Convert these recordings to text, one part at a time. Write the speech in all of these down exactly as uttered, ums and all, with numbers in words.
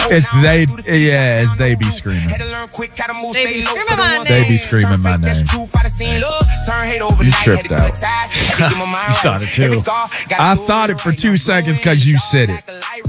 It's they, yeah, it's they be screaming. They be screaming my name. They be screaming my name. You tripped out. You thought it too. I thought it for two seconds because you said it.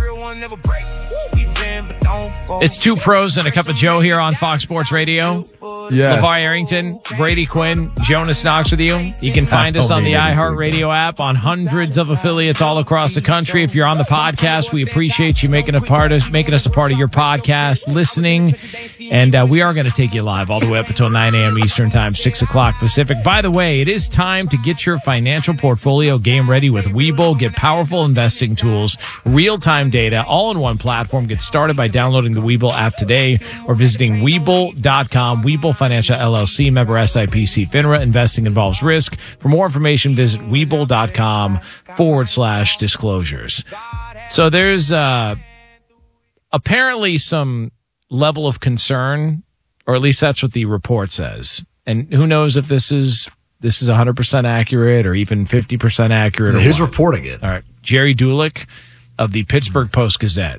It's Two Pros and a Cup of Joe here on Fox Sports Radio. Yes. LeVar Arrington, Brady Quinn, Jonas Knox with you. You can find us on the iHeartRadio app, on hundreds of affiliates all across the country. If you're on the podcast, we appreciate you making a part of making us a part of your podcast, listening. And uh, we are going to take you live all the way up until nine a.m. Eastern Time, six o'clock Pacific. By the way, it is time to get your financial portfolio game ready with Webull. Get powerful investing tools, real-time data, all in one platform. Get started by downloading the Webull app today or visiting Webull dot com. Webull Financial L L C, member S I P C FINRA. Investing involves risk. For more information, visit Webull dot com forward slash disclosures. So there's uh, apparently some level of concern, or at least that's what the report says. And who knows if this is this is one hundred percent accurate or even fifty percent accurate. Who's what. reporting it? All right. Jerry Dulick of the Pittsburgh Post-Gazette.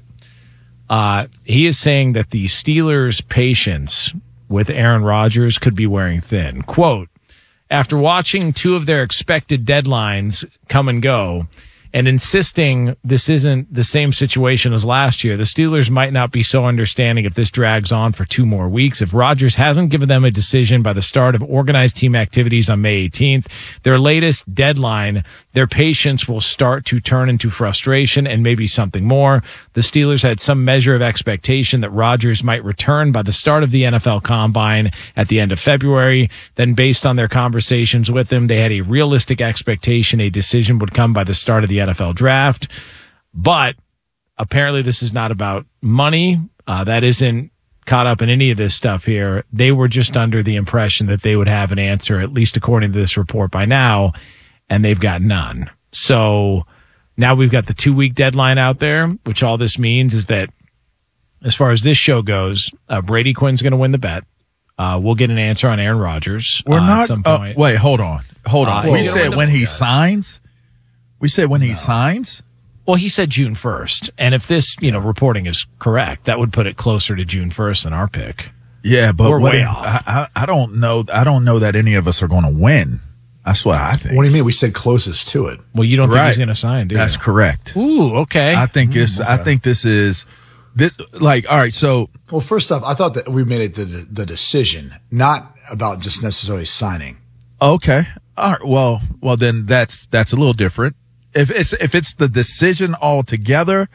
Uh, he is saying that the Steelers' patience with Aaron Rodgers could be wearing thin. Quote, after watching two of their expected deadlines come and go and insisting this isn't the same situation as last year, the Steelers might not be so understanding if this drags on for two more weeks. If Rodgers hasn't given them a decision by the start of organized team activities on May eighteenth, their latest deadline, their patience will start to turn into frustration and maybe something more. The Steelers had some measure of expectation that Rodgers might return by the start of the N F L Combine at the end of February. Then based on their conversations with him, they had a realistic expectation a decision would come by the start of the N F L Draft. But apparently this is not about money. Uh, that isn't caught up in any of this stuff here. They were just under the impression that they would have an answer, at least according to this report by now, and they've got none. So now we've got the two-week deadline out there, which all this means is that as far as this show goes, uh, Brady Quinn's going to win the bet. Uh, we'll get an answer on Aaron Rodgers We're uh, not, at some uh, point. wait, hold on. Hold on. Uh, we he's gonna said win when the- he guys. signs? We said when he No. signs? Well, he said June first. And if this, you know, reporting is correct, that would put it closer to June first than our pick. Yeah, but We're what way if- off. I, I, I don't know. I don't know that any of us are going to win. That's what I think. What do you mean? We said closest to it. Well, you don't think Right. he's going to sign, do That's you? correct. Ooh, okay. I think this. I think this is this. Like, all right. So Well, first off, I thought that we made it the, the decision, not about just necessarily signing. okay. All right. Well, well, then that's that's a little different. If it's if it's the decision altogether,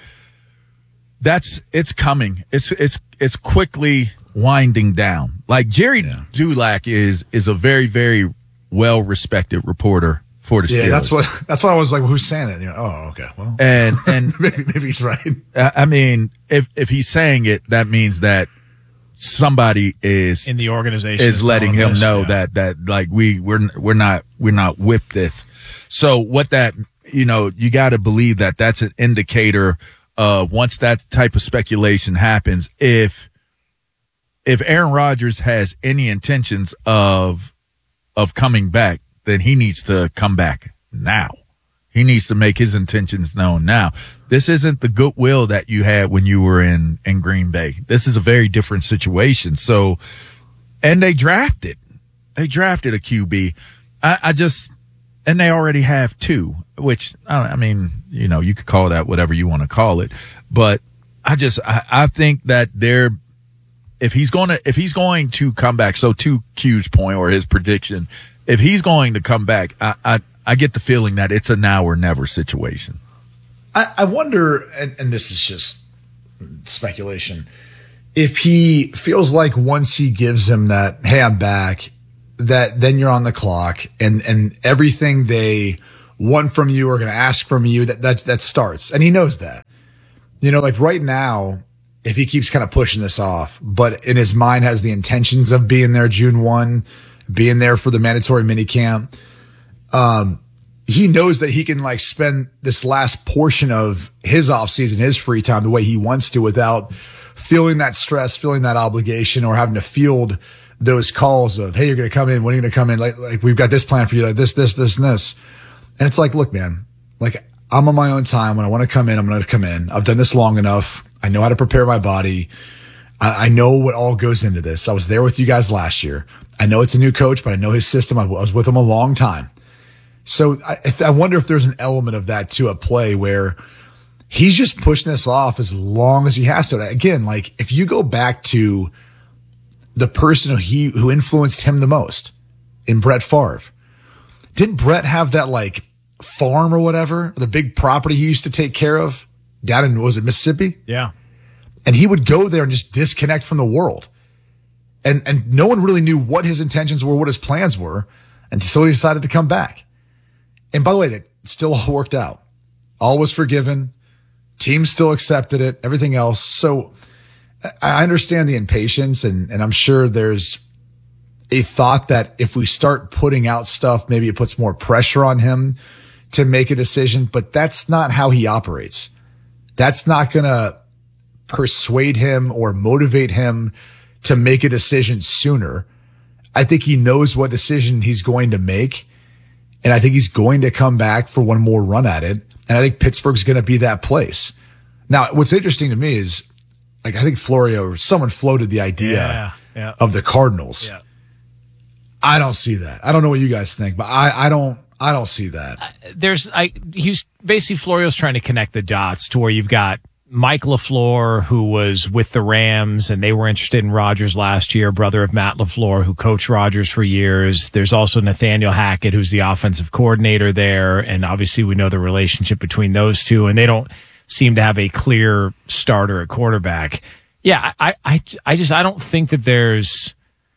that's it's coming. It's it's it's quickly winding down. Like Jerry Yeah. Dulac is is a very very well respected reporter for the Steelers. Yeah, that's what that's why I was like, well, who's saying it? You know, oh, okay. Well, And and maybe, maybe he's right. I I mean, if if he's saying it, that means that somebody is in the organization is letting telling him us, know yeah. that that like we we're we're not we're not with this. So what that you know you got to believe that that's an indicator of once that type of speculation happens. If if Aaron Rodgers has any intentions of of coming back, then he needs to come back now. He needs to make his intentions known now. This isn't the goodwill that you had when you were in, in Green Bay. This is a very different situation. So, and they drafted, they drafted a Q B. I, I just, and they already have two, which I, I mean, you know, you could call that whatever you want to call it, but I just, I, I think that they're, if he's going to, if he's going to come back, so to Q's point or his prediction, if he's going to come back, I, I, I get the feeling that it's a now or never situation. I, I wonder, and, and this is just speculation, if he feels like once he gives him that, hey, I'm back, that then you're on the clock and, and everything they want from you or going to ask from you, that, that, that starts. And he knows that. You know, like right now, if he keeps kind of pushing this off, but in his mind has the intentions of being there June first, being there for the mandatory minicamp, um, he knows that he can like spend this last portion of his off season, his free time the way he wants to without feeling that stress, feeling that obligation or having to field those calls of, hey, you're going to come in. When are you going to come in? Like, like we've got this plan for you, like this, this, this, and this. And it's like, look, man, like I'm on my own time. When I want to come in, I'm going to come in. I've done this long enough. I know how to prepare my body. I, I know what all goes into this. I was there with you guys last year. I know it's a new coach, but I know his system. I was with him a long time. So I, I wonder if there's an element of that too at play where he's just pushing this off as long as he has to. Again, like if you go back to the person who he, who influenced him the most in Brett Favre, didn't Brett have that like farm or whatever, the big property he used to take care of down in, was it Mississippi? Yeah. And he would go there and just disconnect from the world. And, and no one really knew what his intentions were, what his plans were until he decided to come back. And by the way, that still all worked out. All was forgiven. Team still accepted it, everything else. So I understand the impatience, and, and I'm sure there's a thought that if we start putting out stuff, maybe it puts more pressure on him to make a decision, but that's not how he operates. That's not going to persuade him or motivate him to make a decision sooner. I think he knows what decision he's going to make. And I think he's going to come back for one more run at it. And I think Pittsburgh's going to be that place. Now, what's interesting to me is, like, I think Florio, someone floated the idea yeah, yeah. of the Cardinals. Yeah. I don't see that. I don't know what you guys think, but I, I don't, I don't see that. Uh, there's, I, he's basically Florio's trying to connect the dots to where you've got Mike LaFleur, who was with the Rams, and they were interested in Rodgers last year, brother of Matt LaFleur, who coached Rodgers for years. There's also Nathaniel Hackett, who's the offensive coordinator there. And obviously we know the relationship between those two, and they don't seem to have a clear starter at quarterback. Yeah, I, I, I just, I don't think that there's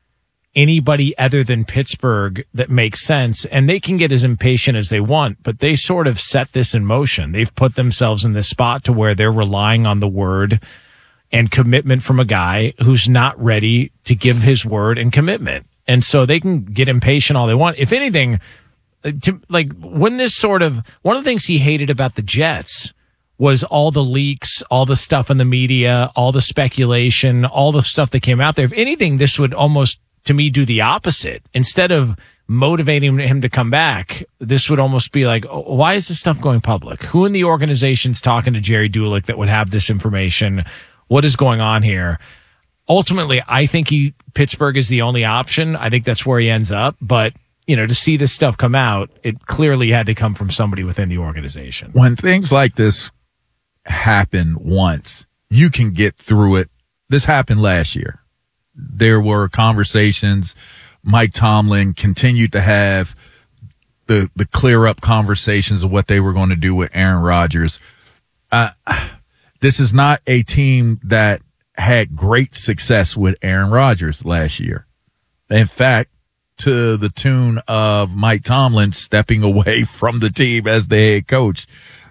anybody other than Pittsburgh that makes sense, and they can get as impatient as they want, but they sort of set this in motion. They've put themselves in this spot to where they're relying on the word and commitment from a guy who's not ready to give his word and commitment. And so they can get impatient all they want. If anything, to, like when this sort of, one of the things he hated about the Jets was all the leaks, all the stuff in the media, all the speculation, all the stuff that came out there. If anything, this would almost, to me, do the opposite. Instead of motivating him to come back, this would almost be like, oh, why is this stuff going public? Who in the organization's talking to Jerry Dulick that would have this information? What is going on here? Ultimately, I think he Pittsburgh is the only option. I think that's where he ends up. But, you know, to see this stuff come out, it clearly had to come from somebody within the organization. When things like this happen once, you can get through it. This happened last year. There were conversations. Mike Tomlin continued to have the the clear up conversations of what they were going to do with Aaron Rodgers. Uh, this is not a team that had great success with Aaron Rodgers last year. In fact, to the tune of Mike Tomlin stepping away from the team as the head coach.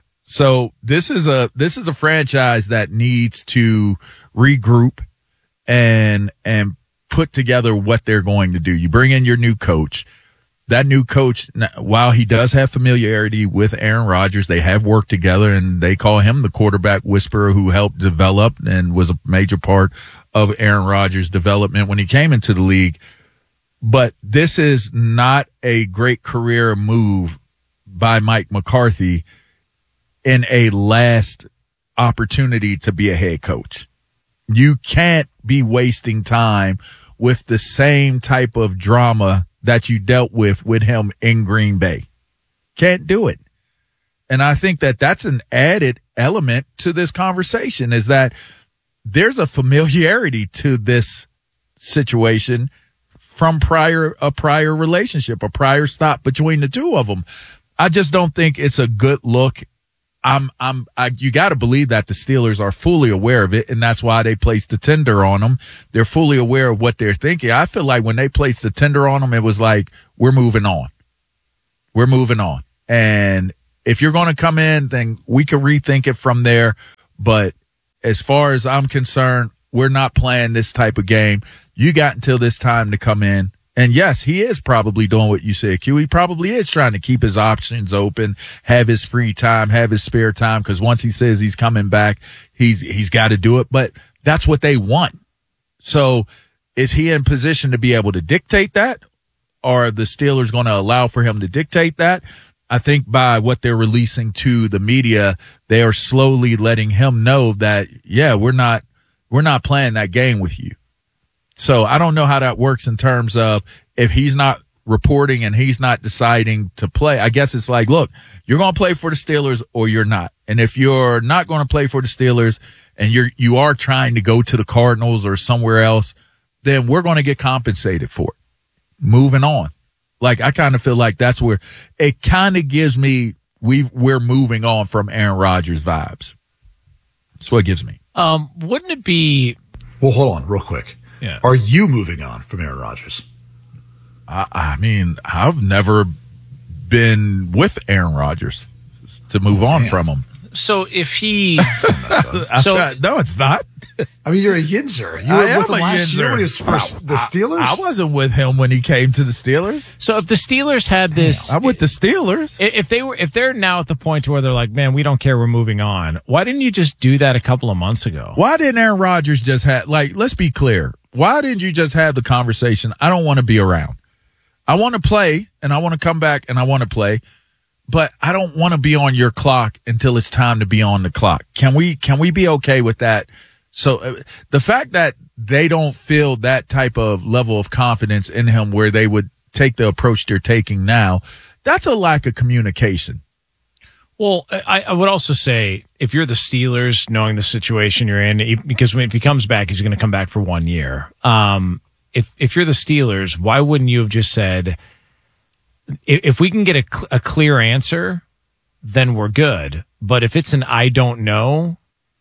So this is a this is a franchise that needs to regroup and and put together what they're going to do. You bring in your new coach. That new coach, while he does have familiarity with Aaron Rodgers, they have worked together, and they call him the quarterback whisperer who helped develop and was a major part of Aaron Rodgers' development when he came into the league. But this is not a great career move by Mike McCarthy in a last opportunity to be a head coach. You can't be wasting time with the same type of drama that you dealt with with him in Green Bay. Can't do it. And I think that that's an added element to this conversation, is that there's a familiarity to this situation from prior, a prior relationship, a prior stop between the two of them. I just don't think it's a good look. I'm, I'm, I, you got to believe that the Steelers are fully aware of it, and that's why they placed the tender on them. They're fully aware of what they're thinking. I feel like when they placed the tender on them, it was like, we're moving on. We're moving on. And if you're going to come in, then we can rethink it from there. But as far as I'm concerned, we're not playing this type of game. You got until this time to come in. And yes, he is probably doing what you said, Q. He probably is trying to keep his options open, have his free time, have his spare time, because once he says he's coming back, he's he's got to do it. But that's what they want. So is he in position to be able to dictate that? Or are the Steelers going to allow for him to dictate that? I think by what they're releasing to the media, they are slowly letting him know that, yeah, we're not, we're not playing that game with you. So I don't know how that works in terms of if he's not reporting and he's not deciding to play. I guess it's like, look, you're going to play for the Steelers or you're not. And if you're not going to play for the Steelers and you're, you are trying to go to the Cardinals or somewhere else, then we're going to get compensated for it. Moving on. Like, I kind of feel like that's where it kind of gives me, we've, we're moving on from Aaron Rodgers vibes. That's what it gives me. Um, wouldn't it be? Well, hold on real quick. Yeah. Are you moving on from Aaron Rodgers? I, I mean, I've never been with Aaron Rodgers to move on Man. from him. So if he, so no, it's not. I mean, you're a Yinzer. You I were am with him a last year Yinzer. when he was for the Steelers? I, I wasn't with him when he came to the Steelers. so if the Steelers had this, I'm with the Steelers. if they were, if they're now at the point where they're like, man, we don't care, we're moving on. Why didn't you just do that a couple of months ago? Why didn't Aaron Rodgers just have, like, let's be clear. Why didn't you just have the conversation? I don't want to be around. I want to play and I want to come back and I want to play, but I don't want to be on your clock until it's time to be on the clock. Can we, can we be okay with that? So uh, the fact that they don't feel that type of level of confidence in him where they would take the approach they're taking now, that's a lack of communication. Well, I, I would also say if you're the Steelers, knowing the situation you're in, because when if he comes back, he's going to come back for one year. Um, if if you're the Steelers, why wouldn't you have just said, if, if we can get a, cl- a clear answer, then we're good. But if it's an I don't know,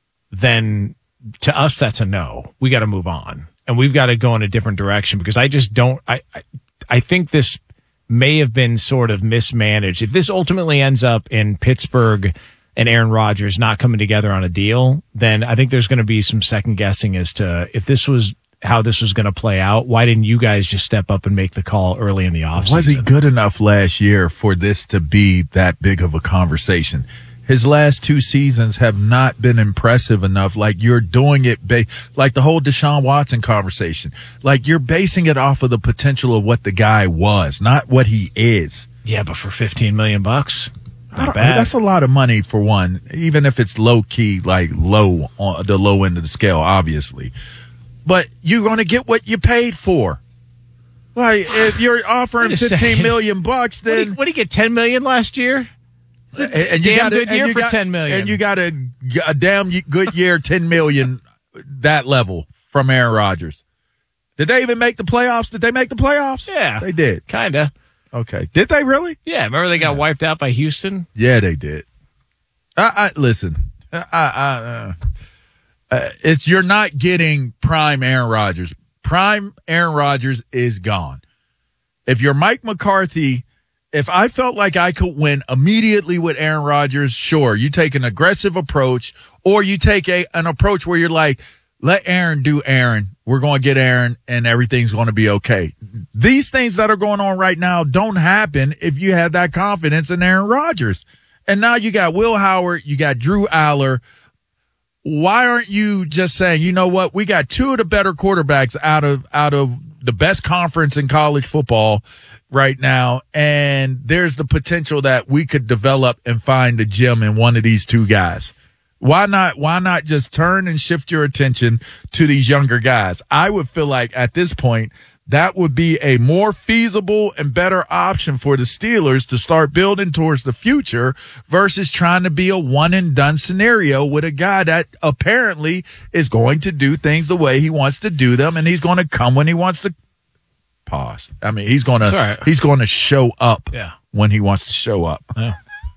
then to us that's a no. We got to move on, and we've got to go in a different direction because I just don't. I I, I think this may have been sort of mismanaged. If this ultimately ends up in Pittsburgh and Aaron Rodgers not coming together on a deal, then I think there's going to be some second guessing as to if this was how this was going to play out. Why didn't you guys just step up and make the call early in the offseason? Was he good enough last year for this to be that big of a conversation? His last two seasons have not been impressive enough. Like, you're doing it, ba- like the whole Deshaun Watson conversation. Like, you're basing it off of the potential of what the guy was, not what he is. Yeah, but for fifteen million bucks, I not don't- bad. That's a lot of money for one, even if it's low key, like low on the low end of the scale, obviously. But you're going to get what you paid for. Like, if you're offering Wait a fifteen second. million bucks, What did then he, what did he get? Ten million last year. and, and you damn got a, good and year you for got, ten million. and you got a, a damn good year, ten million, that level from Aaron Rodgers. Did they even make the playoffs? Did they make the playoffs? Yeah, they did. Kinda. Okay, did they really? Yeah, remember they got wiped out by Houston. Yeah, they did. I, I listen. I, I, uh, uh, it's you're not getting prime Aaron Rodgers. Prime Aaron Rodgers is gone. If you're Mike McCarthy, if I felt like I could win immediately with Aaron Rodgers, sure, you take an aggressive approach, or you take a an approach where you're like, let Aaron do Aaron. We're going to get Aaron, and everything's going to be okay. These things that are going on right now don't happen if you have that confidence in Aaron Rodgers. And now you got Will Howard, you got Drew Aller. Why aren't you just saying, you know what, we got two of the better quarterbacks out of out of the best conference in college football right now, and there's the potential that we could develop and find a gem in one of these two guys. Why not, why not just turn and shift your attention to these younger guys? I would feel like at this point, that would be a more feasible and better option for the Steelers to start building towards the future versus trying to be a one and done scenario with a guy that apparently is going to do things the way he wants to do them. And he's going to come when he wants to pause. I mean, he's going to, right. he's going to show up Yeah. when he wants to show up. Yeah.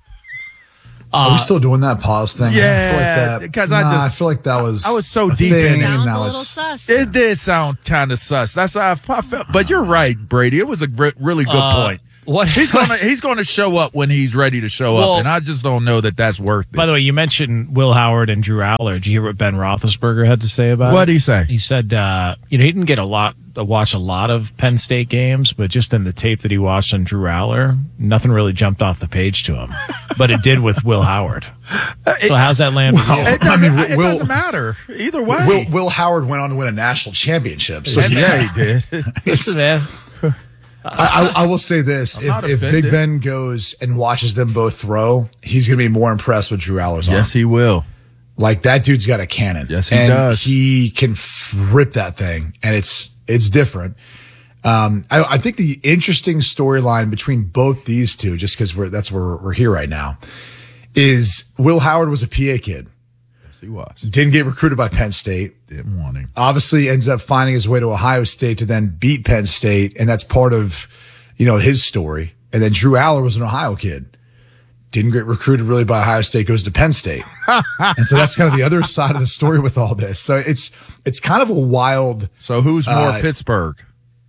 Are we still doing that pause thing? yeah, I feel like that, 'cause I nah, just- I feel like that was I was so a deep thing, in it. and Sounds now a little it's- sus. It did sound kind of sus. That's how I felt. But you're right, Brady. It was a gr- really good Uh, point. What He's gonna he's gonna show up when he's ready to show Well, up, and I just don't know that that's worth it. By the way, you mentioned Will Howard and Drew Aller. Did you hear what Ben Roethlisberger had to say about What it? did he say? He said, uh, you know, he didn't get a lot, uh, watch a lot of Penn State games, but just in the tape that he watched on Drew Aller, nothing really jumped off the page to him. But it did with Will Howard. So how's that land with you? It doesn't, I mean, it Will- doesn't matter either way. Will, Will Howard went on to win a national championship. So yeah, he did. Listen, man. I, I, I will say this: I'm if, not if offended. Big Ben goes and watches them both throw, he's going to be more impressed with Drew Aller's arm. Yes, he will. Like that dude's got a cannon. Yes, he and does. He can f- rip that thing, and it's it's different. Um, I, I think the interesting storyline between both these two, just because we're that's where we're here right now, is Will Howard was a P A kid, Yes, he was. didn't get recruited by Penn State. Didn't want him. Obviously, ends up finding his way to Ohio State to then beat Penn State, and that's part of you know his story. And then Drew Aller was an Ohio kid. Didn't get recruited really by Ohio State, goes to Penn State. And so that's kind of the other side of the story with all this. So it's, it's kind of a wild, So who's more Uh, Pittsburgh?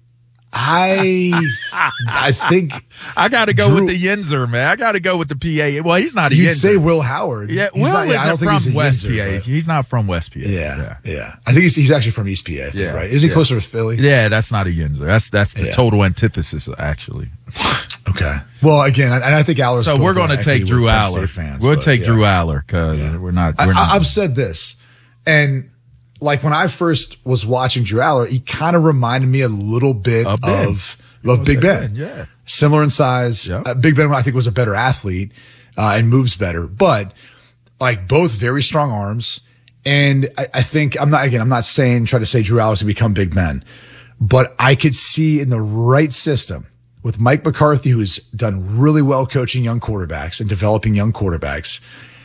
I, I think I got to go Drew- with the Yinzer, man. I got to go with the P A. Well, he's not a you'd Yinzer. say Will Howard. yeah, He's Will not- yeah, I don't isn't think he's from a West Yinzer, P A. but- He's not from West P A. Yeah, yeah. I think he's, he's actually from East P A, I think, Yeah, right? Is he yeah. closer to Philly? Yeah, that's not a Yinzer. That's that's the Yeah. total antithesis, actually. Okay. Well, again, and I think Aller's So built we're going to on take equity Drew with Penn Aller. State fans, We'll but, take yeah. Drew Aller because we're not. We're I, not. I've said this, and like when I first was watching Drew Aller, he kind of reminded me a little bit Of Ben. of of Big Ben. Yeah. Similar in size. Yep. Uh, Big Ben, I think, was a better athlete uh, and moves better, but like both very strong arms. And I, I think I'm not again. I'm not saying try to say Drew Aller's to become Big Ben, but I could see in the right system with Mike McCarthy, who's done really well coaching young quarterbacks and developing young quarterbacks.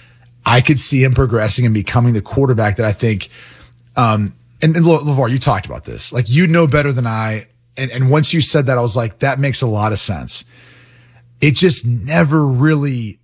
I could see him progressing and becoming the quarterback that I think. Um, and, and Le- LeVar, you talked about this. Like you know better than I. And, and once you said that, I was like, that makes a lot of sense. It just never really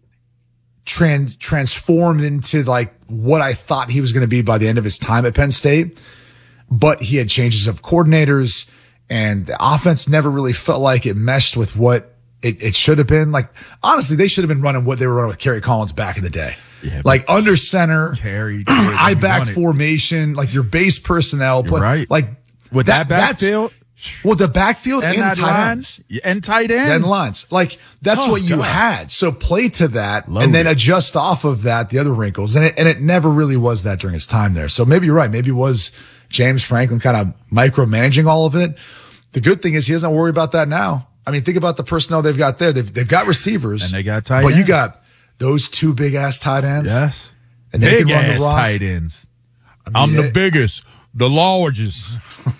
trans transformed into like what I thought he was going to be by the end of his time at Penn State. But he had changes of coordinators, and the offense never really felt like it meshed with what it, it should have been. Like honestly, they should have been running what they were running with Kerry Collins back in the day. Yeah, like under center, Kerry, I back run it. formation, like your base personnel. You're right. Like With that that's- backfield? Well, the backfield and, And that the tight lines ends. and tight ends And lines. Like that's Oh, what you God. had. So play to that Loaded. and then adjust off of that, the other wrinkles. And it, and it never really was that during his time there. So maybe you're right. Maybe it was James Franklin kind of micromanaging all of it. The good thing is he doesn't worry about that now. I mean, think about the personnel they've got there. They've, they've got receivers. And they got tight But you ends. got those two big ass tight ends. Yes. And they Big can run ass the rock. tight ends. I mean, I'm the it- biggest, the largest.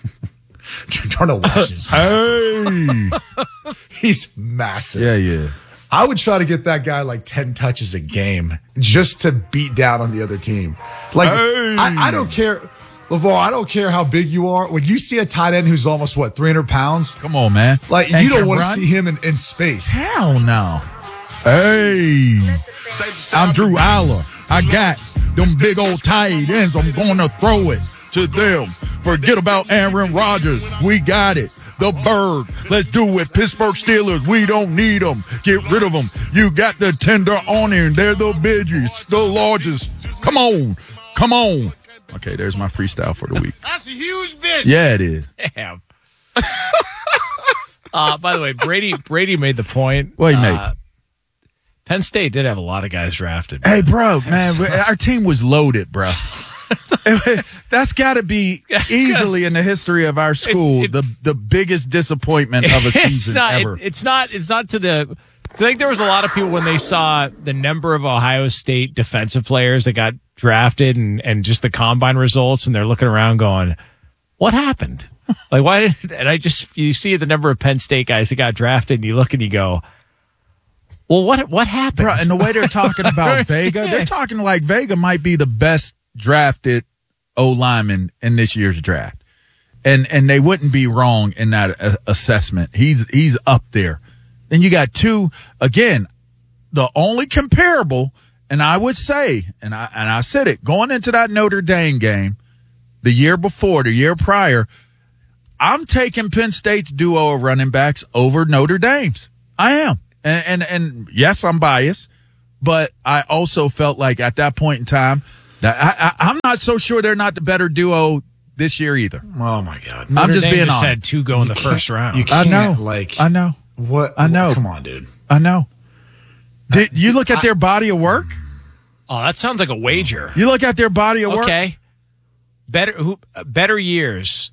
Darnell Washington's massive. Hey. He's massive. yeah, yeah. I would try to get that guy like ten touches a game just to beat down on the other team. Like, Hey. I, I don't care. LeVar, I don't care how big you are. When you see a tight end who's almost, what, three hundred pounds? Come on, man. Like, And you don't can want to run? see him in, in space. Hell no. Hey, I'm Drew Aller. I got them big old tight ends. I'm going to throw it to them. Forget about Aaron Rodgers. We got it. The bird. Let's do it. Pittsburgh Steelers. We don't need them. Get rid of them. You got the tender on him. They're the biggest, the largest. Come on. Come on. Okay, there's my freestyle for the week. That's a huge bit. Yeah, it is. Damn. uh, by the way, Brady Brady made the point. What he uh, Penn State did have a lot of guys drafted. Hey, bro, man, our team was loaded, bro. That's got to be easily in the history of our school It- it- the the biggest disappointment of a it's season not. ever. It, it's not. It's not to the. I think there was a lot of people when they saw the number of Ohio State defensive players that got drafted and and just the combine results, and they're looking around going, "What happened? Like why?" Did, and I just you see the number of Penn State guys that got drafted, and you look and you go, "Well, what what happened?" Bro, and the way they're talking about Vega, Yeah. they're talking like Vega might be the best drafted O lineman in this year's draft, and and they wouldn't be wrong in that uh, assessment. He's he's up there. Then you got two again. The only comparable, and I would say, and I and I said it going into that Notre Dame game, the year before, the year prior, I'm taking Penn State's duo of running backs over Notre Dame's. I am, and and, and yes, I'm biased, but I also felt like at that point in time that I, I, I'm not so sure they're not the better duo this year either. Oh, my God. I'm Notre just Dame being just honest. had two go in the first round. You I can't, know, like, I know, what? I know. Come on, dude. I know. Did you look at their body of work? Oh, that sounds like a wager. You look at their body of work. Okay. Better who better years.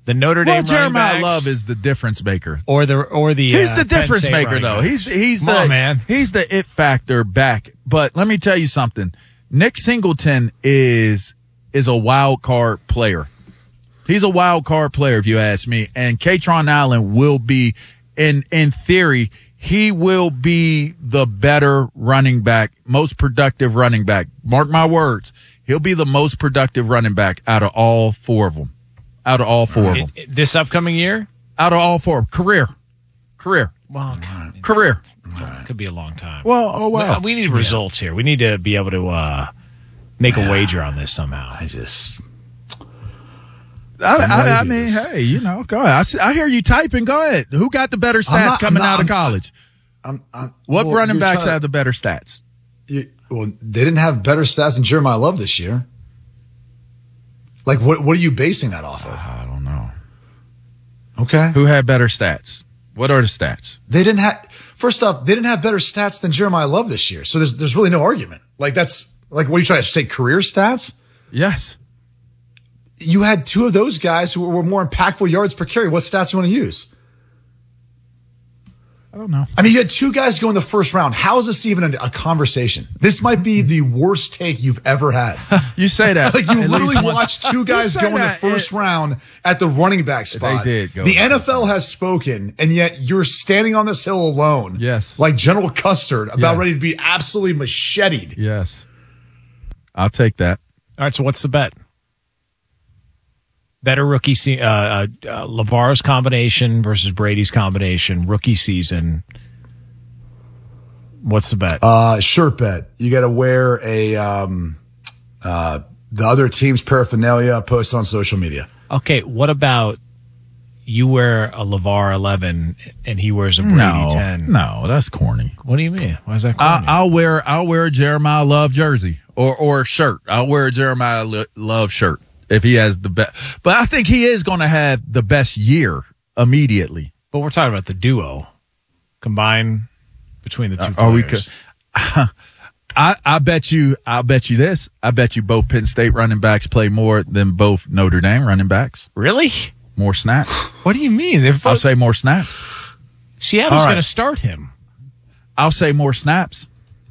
The Notre Dame Well, Jeremiah running backs, Love is the difference maker. or the or the He's uh, the Penn difference State maker, running though. backs. He's he's Come the on, man. he's the it factor back. But let me tell you something. Nick Singleton is is a wild card player. He's a wild card player, if you ask me. And Katron Allen will be, in in theory, he will be the better running back, most productive running back. Mark my words. He'll be the most productive running back out of all four of them. Out of all four of them. It- it- this upcoming year. Out of all four. Career. Career. Well, Career. it could be a long time. Well, oh, wow. We need results here. We need to be able to uh, make a wager on this somehow. I just. I, I'm I, ready I to do mean, this. hey, you know, go ahead. I, see, I hear you typing. Go ahead. Who got the better stats not- coming I'm not- out of I'm- college? I'm, I'm, What well, running you're backs trying have the better stats? to- you- well, they didn't have better stats than Jeremiah Love this year. Like, what? What are you basing that off of? I don't know. Okay, Who had better stats? What are the stats? they didn't have. First off, they didn't have better stats than Jeremiah Love this year. So there's there's really no argument. Like that's like what are you trying to say? Career stats? Yes. You had two of those guys who were more impactful yards per carry. What stats do you want to use? I don't know. I mean, you had two guys go in the first round. How is this even a, a conversation? This might be the worst take you've ever had. You say that. Like you At literally least once. watched two guys You go say in the that. first It- round at the running back spot. did go The in the N F first L has spoken, and yet you're standing on this hill alone. Yes. Like General Custard, about Yes. ready to be absolutely macheted. Yes. I'll take that. All right, so what's the bet? Better rookie se- uh, uh, uh, LeVar's combination versus Brady's combination, rookie season. What's the bet? Uh, shirt bet. You got to wear a um, uh, the other team's paraphernalia posted on social media. Okay, what about you wear a LeVar eleven and he wears a Brady No, ten? no, that's corny. What do you mean? Why is that corny? I, I'll wear I'll wear a Jeremiah Love jersey or or a shirt. I'll wear a Jeremiah Lo- Love shirt if he has the best. But I think he is going to have the best year immediately. but we're talking about the duo combined between the two Are we? players. Co- I I bet you I'll bet you this. I bet you both Penn State running backs play more than both Notre Dame running backs. Really? More snaps. What do you mean? They're I'll both, say more snaps. Seattle's all right. going to start him. I'll say more snaps.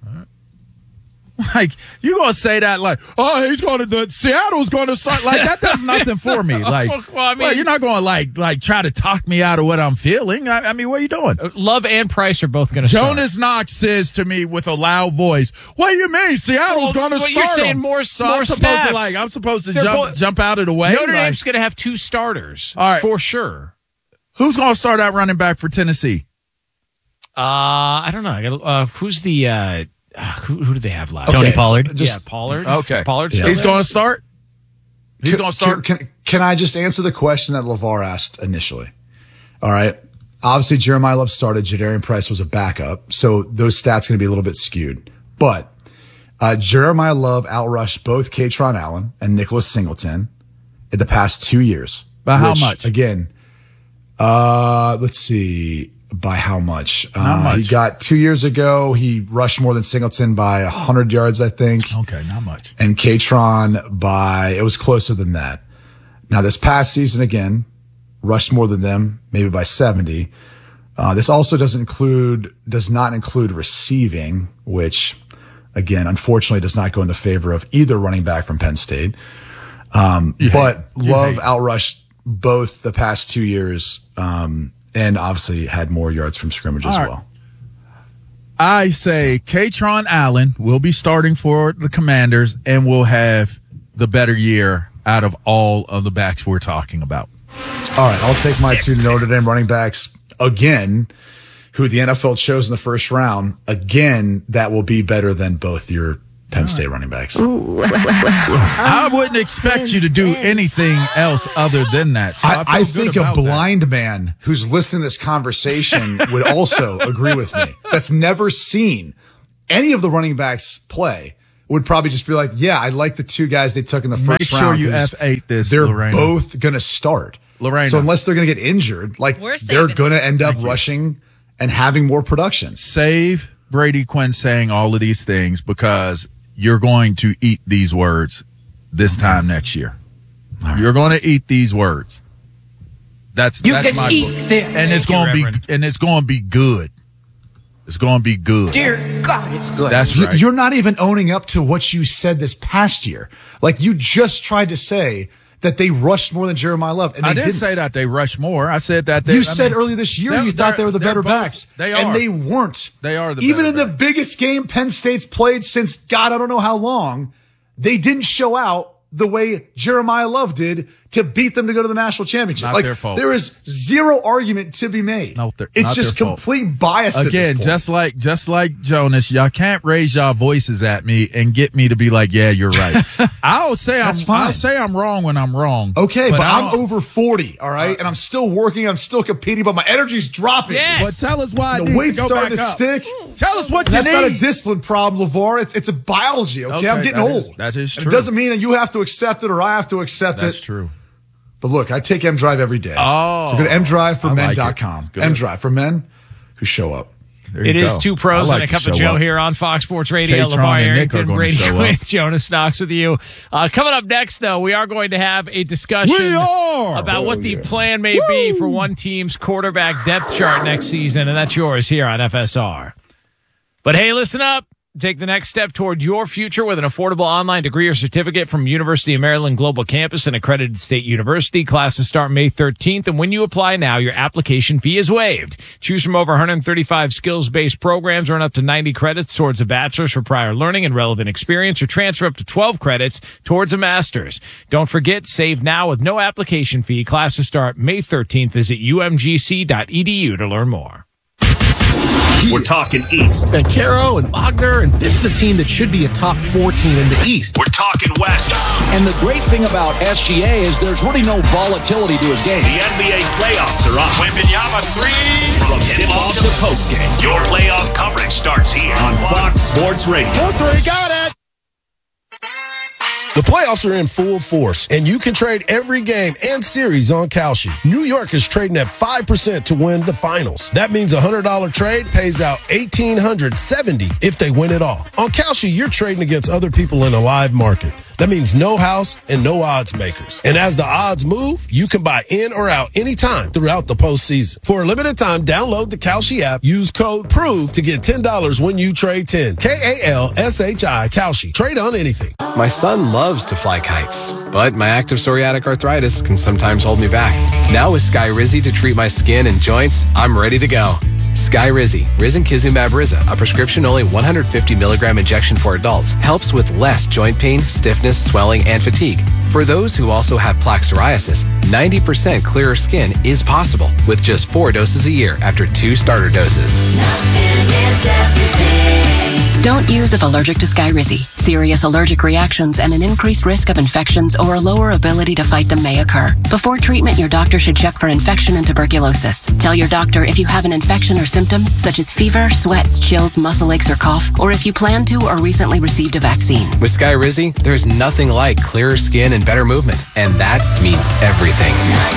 Like you gonna say that like, oh, he's going to the Seattle's going to start like that does nothing for me. Like, Well, I mean- you're not going to like like try to talk me out of what I'm feeling. I, I mean, what are you doing? Love and Price are both going to start. Jonas Knox says to me with a loud voice, "What do you mean Seattle's Well, going to well, start you're saying him?" more- so more I'm supposed snaps. to like I'm supposed to They're jump both- jump out of the way. Notre Like, Dame's going to have two starters. All right. For sure. who's going to start out running back for Tennessee? Uh, I don't know. I gotta, uh, who's the uh, uh, who, who did they have last? Tony Okay. Pollard. Just- yeah, Pollard. Okay, Is Pollard Yeah. still he's there? going to start. He's going to start. Can, can, can I just answer the question that LeVar asked initially? All right. Obviously, Jeremiah Love started. Jadarian Price was a backup. So those stats going to be a little bit skewed. But uh, Jeremiah Love outrushed both Katron Allen and Nicholas Singleton in the past two years. By how which, much? Again, uh, let's see. By how much? How uh, much? He got two years ago. He rushed more than Singleton by one hundred yards, I think. Okay, not much. And Katron by, it was closer than that. Now, this past season, again, rushed more than them, maybe by seventy. Uh, this also doesn't include, does not include receiving, which, again, unfortunately does not go in the favor of either running back from Penn State. Um, You but hate- you Love hate. outrushed both the past two years, um, and obviously had more yards from scrimmage as All right. well. I say Katron Allen will be starting for the Commanders and will have the better year out of all of the backs we're talking about. All right, I'll take my two Notre Dame running backs again, who the N F L chose in the first round. Again, that will be better than both your Penn State running backs. I wouldn't expect you to do anything else other than that. So I, I, feel I good think a about that. blind man who's listening to this conversation would also agree with me. That's never seen any of the running backs play. Would probably just be like, yeah, I like the two guys they took in the first Make sure round. you 'cause F eight this, They're Lorena. both going to start. Lorena. So unless they're going to get injured, like We're they're saving going it. to end up rushing and having more production. Save Brady Quinn saying all of these things because you're going to eat these words this time next year. You're going to eat these words. That's You that's can my eat book. this. And it's Thank you, going to be Reverend. and it's going to be good. It's going to be good. Dear God, it's good. That's You- right. You're not even owning up to what you said this past year. Like you just tried to say that they rushed more than Jeremiah Love, and they I didn't didn't say that they rushed more. I said that they, You I said mean, earlier this year they're- you thought they were the they're better both- backs. They are. And they weren't. They are the Even better in the backs. biggest game Penn State's played since, God, I don't know how long, they didn't show out the way Jeremiah Love did to beat them to go to the national championship. Not like, their fault. there is zero argument to be made. Not their- it's not just their fault. complete bias at this Again, point. just like just like Jonas, y'all can't raise y'all voices at me and get me to be like, yeah, you're right. I'll say I'm That's fine. I'll say I'm wrong when I'm wrong. Okay, but, I I'm don't- over forty, all right? and I'm still working, I'm still competing, but my energy's dropping. Yes. But tell us why I The need weight's to go starting back to up. stick. Tell us what And you that's not a need. discipline problem, LeVar. It's it's a biology, okay? Okay, I'm getting that is- old. that is And true. It doesn't mean that you have to accept it or I have to accept That's it. true. But look, I take M Drive every day. Oh. So go to m drive for men dot I com. like it. Good. M Drive for men who show up. There you It is go. two pros I and like a cup to of show Joe up. here on Fox Sports Radio. K-Tron LeVar and Nick are Arrington, gonna Brady show Quinn, up. Jonas Knox with you. Uh, coming up next, though, we are going to have a discussion We are. about what Oh, the yeah. plan may be for one team's quarterback depth chart next season, and that's yours here on F S R. But hey, listen up. Take the next step toward your future with an affordable online degree or certificate from University of Maryland Global Campus, an accredited state university. Classes start May thirteenth, and when you apply now, your application fee is waived. Choose from over one hundred thirty-five skills-based programs, earn up to ninety credits towards a bachelor's for prior learning and relevant experience, or transfer up to twelve credits towards a master's. Don't forget, save now with no application fee. Classes start May thirteenth. Visit u m g c dot e d u to learn more. We're talking East. And Caro and Wagner, and this is a team that should be a top four team in the East. We're talking West. And the great thing about S G A is there's really no volatility to his game. The N B A playoffs are on. Wembanyama three. From tip-off to postgame, your playoff coverage starts here on Fox Sports Radio. three, got it! The playoffs are in full force, and you can trade every game and series on Kalshi. New York is trading at five percent to win the finals. That means a one hundred dollars trade pays out one thousand eight hundred seventy dollars if they win it all. On Kalshi, you're trading against other people in a live market. That means no house and no odds makers. And as the odds move, you can buy in or out anytime throughout the postseason. For a limited time, download the Kalshi app, use code PROVE to get ten dollars when you trade ten. K A L S H I, Kalshi. Trade on anything. My son loves to fly kites, but my active psoriatic arthritis can sometimes hold me back. Now with Skyrizi to treat my skin and joints, I'm ready to go. Skyrizi, Risankizumab Riza, a prescription-only one hundred fifty milligram injection for adults, helps with less joint pain, stiffness, swelling, and fatigue. For those who also have plaque psoriasis, ninety percent clearer skin is possible with just four doses a year after two starter doses. Don't use if allergic to Skyrizi. Serious allergic reactions and an increased risk of infections or a lower ability to fight them may occur. Before treatment, your doctor should check for infection and tuberculosis. Tell your doctor if you have an infection or symptoms such as fever, sweats, chills, muscle aches, or cough, or if you plan to or recently received a vaccine. With Skyrizi, there's nothing like clearer skin and better movement, and that means everything.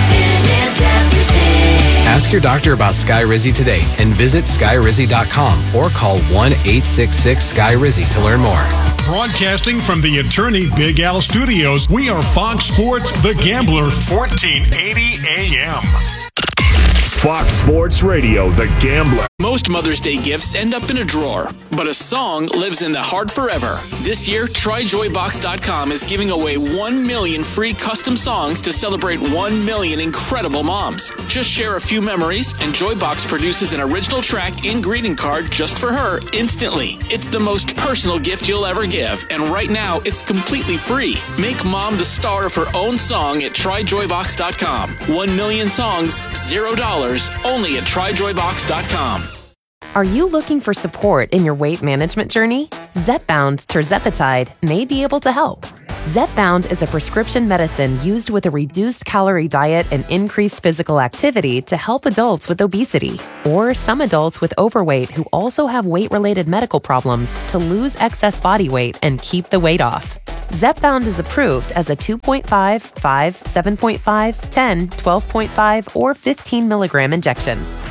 Ask your doctor about Skyrizi today and visit skyrizi dot com or call one eight six six Sky Rizzy to learn more. Broadcasting from the Attorney Big Al Studios, we are Fox Sports The Gambler, fourteen eighty A M. Fox Sports Radio, The Gambler. Most Mother's Day gifts end up in a drawer, but a song lives in the heart forever. This year, try joy box dot com is giving away one million free custom songs to celebrate one million incredible moms. Just share a few memories, and Joybox produces an original track and greeting card just for her instantly. It's the most personal gift you'll ever give, and right now, it's completely free. Make mom the star of her own song at try joy box dot com. One million songs, zero dollars, only at try joy box dot com. Are you looking for support in your weight management journey? Zepbound tirzepatide may be able to help. Zepbound is a prescription medicine used with a reduced calorie diet and increased physical activity to help adults with obesity or some adults with overweight who also have weight-related medical problems to lose excess body weight and keep the weight off. Zepbound is approved as a two point five, five, seven point five, ten, twelve point five, or fifteen milligram injection.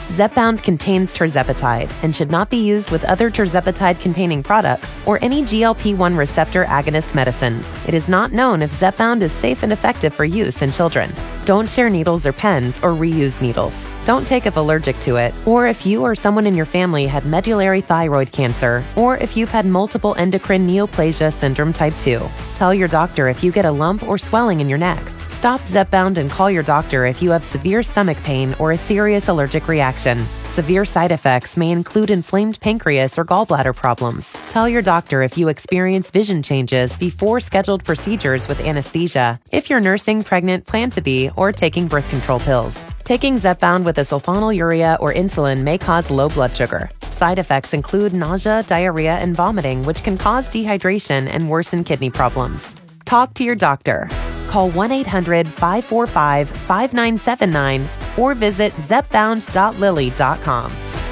Zepbound contains tirzepatide and should not be used with other tirzepatide-containing products or any G L P one receptor agonist medicines. It is not known if Zepbound is safe and effective for use in children. Don't share needles or pens or reuse needles. Don't take if allergic to it, or if you or someone in your family had medullary thyroid cancer, or if you've had multiple endocrine neoplasia syndrome type two. Tell your doctor if you get a lump or swelling in your neck. Stop Zepbound and call your doctor if you have severe stomach pain or a serious allergic reaction. Severe side effects may include inflamed pancreas or gallbladder problems. Tell your doctor if you experience vision changes before scheduled procedures with anesthesia, if you're nursing, pregnant, plan to be, or taking birth control pills. Taking Zepbound with a sulfonylurea or insulin may cause low blood sugar. Side effects include nausea, diarrhea, and vomiting, which can cause dehydration and worsen kidney problems. Talk to your doctor. Call one eight hundred five four five five nine seven nine or visit zepbound dot lilly dot com.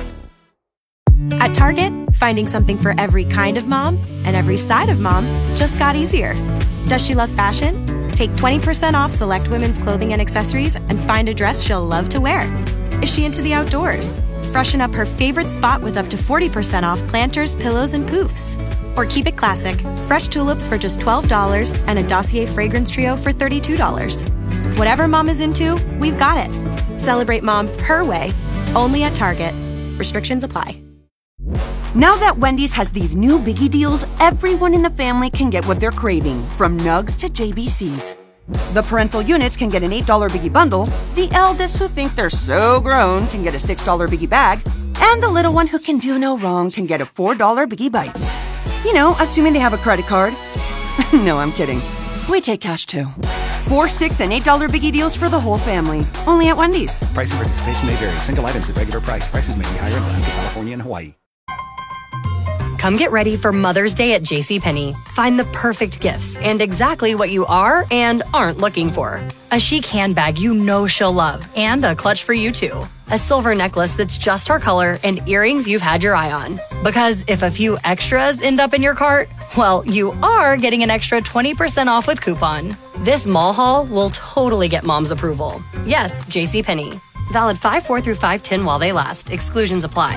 At Target, finding something for every kind of mom and every side of mom just got easier. Does she love fashion? Take twenty percent off select women's clothing and accessories and find a dress she'll love to wear. Is she into the outdoors? Freshen up her favorite spot with up to forty percent off planters, pillows, and poofs. Or keep it classic, fresh tulips for just twelve dollars and a Dossier fragrance trio for thirty-two dollars. Whatever mom is into, we've got it. Celebrate mom her way, only at Target. Restrictions apply. Now that Wendy's has these new biggie deals, everyone in the family can get what they're craving, from nugs to J B Cs. The parental units can get an eight dollar biggie bundle, the eldest who think they're so grown can get a six dollar biggie bag, and the little one who can do no wrong can get a four dollar biggie bites. You know, assuming they have a credit card. No, I'm kidding. We take cash too. Four, six, and eight dollar biggie deals for the whole family. Only at Wendy's. Price and participation may vary. Single items at regular price. Prices may be higher in Alaska, California, and Hawaii. Come get ready for Mother's Day at JCPenney. Find the perfect gifts and exactly what you are and aren't looking for. A chic handbag you know she'll love and a clutch for you too. A silver necklace that's just her color and earrings you've had your eye on. Because if a few extras end up in your cart, well, you are getting an extra twenty percent off with coupon. This mall haul will totally get mom's approval. Yes, JCPenney. Valid five four through five ten while they last. Exclusions apply.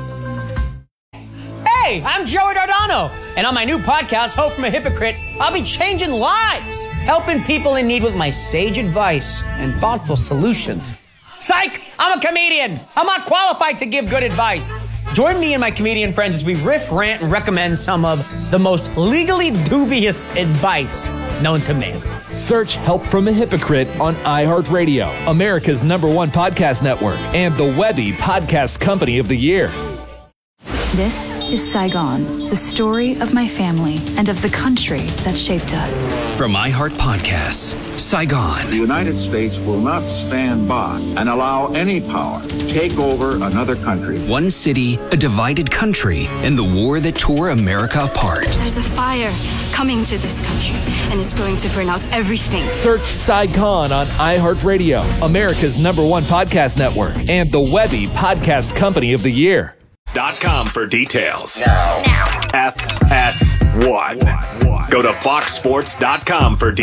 Hey, I'm Joey Dardano, and on my new podcast, Hope from a Hypocrite, I'll be changing lives, helping people in need with my sage advice and thoughtful solutions. Psych! I'm a comedian. I'm not qualified to give good advice. Join me and my comedian friends as we riff, rant, and recommend some of the most legally dubious advice known to man. Search Help from a Hypocrite on iHeartRadio, America's number one podcast network, and the Webby Podcast Company of the Year. This is Saigon, the story of my family and of the country that shaped us. From iHeart Podcasts, Saigon. The United States will not stand by and allow any power to take over another country. One city, a divided country, and the war that tore America apart. There's a fire coming to this country, and it's going to burn out everything. Search Saigon on iHeartRadio, America's number one podcast network, and the Webby Podcast Company of the Year. Dot com for details. Now. F S one. Go to fox sports dot com for details.